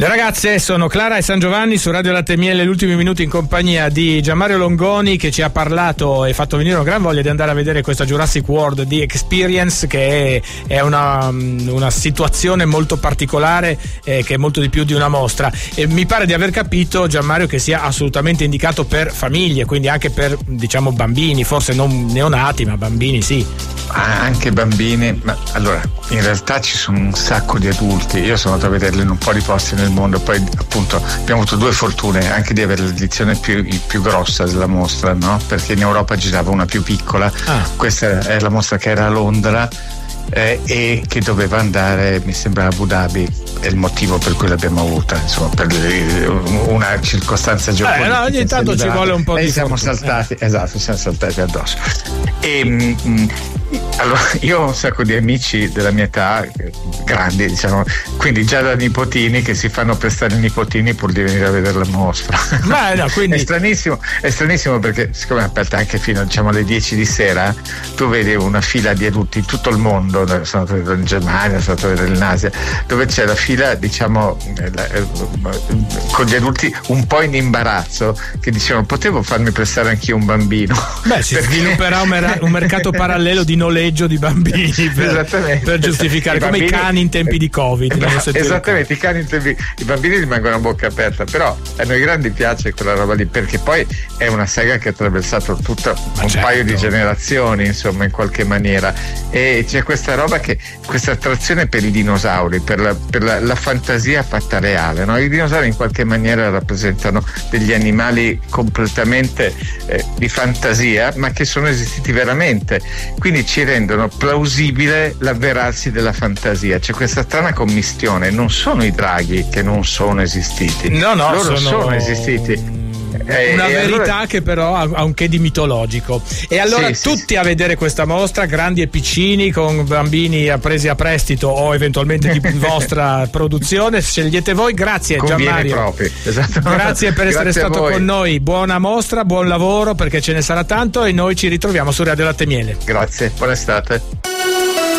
Le ragazze sono Clara e San Giovanni su Radio Latte e Miele, gli ultimi minuti in compagnia di Gianmario Longoni, che ci ha parlato e fatto venire una gran voglia di andare a vedere questa Jurassic World di Experience, che è una situazione molto particolare, che è molto di più di una mostra, e mi pare di aver capito, Gianmario, che sia assolutamente indicato per famiglie, quindi anche per, diciamo, bambini, forse non neonati, ma bambini sì. Anche bambini, ma allora in realtà ci sono un sacco di adulti. Io sono andato a vederli in un po' di posti nel mondo, poi appunto abbiamo avuto due fortune, anche di avere l'edizione più grossa della mostra, no? Perché in Europa girava una più piccola. Questa è la mostra che era a Londra e che doveva andare, mi sembra, a Abu Dhabi, è il motivo per cui l'abbiamo avuta, insomma, per una circostanza geopolitica. No, ogni tanto ci vuole un po' di siamo saltati, esatto, siamo saltati addosso. Allora, io ho un sacco di amici della mia età, grandi, diciamo, quindi già da nipotini, che si fanno prestare i nipotini pur di venire a vedere la mostra. No, quindi... è stranissimo perché siccome è aperta anche fino, diciamo, alle 10 di sera, tu vedi una fila di adulti in tutto il mondo. Sono andato a vedere in Germania, sono andato a vedere in Asia, dove c'è la fila, diciamo, con gli adulti un po' in imbarazzo, che dicevano: potevo farmi prestare anch'io un bambino? Beh, si svilupperà un mercato parallelo di noleggio di bambini per giustificare, come i cani in tempi di Covid. Esattamente, i bambini rimangono a bocca aperta, però a noi grandi piace quella roba lì, perché poi è una saga che ha attraversato tutta paio di generazioni, insomma, in qualche maniera, e c'è questa roba, questa attrazione per i dinosauri, per la fantasia fatta reale, no? I dinosauri in qualche maniera rappresentano degli animali completamente di fantasia, ma che sono esistiti veramente, quindi ci rendono plausibile l'avverarsi della fantasia. C'è questa strana commistione, non sono i draghi che non sono esistiti, loro sono esistiti. Una verità allora... che però ha un che di mitologico. E allora tutti a vedere questa mostra, grandi e piccini, con bambini presi a prestito o eventualmente di vostra produzione, scegliete voi. Grazie Gianmario, grazie per essere stato con noi, buona mostra, buon lavoro, perché ce ne sarà tanto, e noi ci ritroviamo su Radio Latte e Miele. Grazie, buona estate.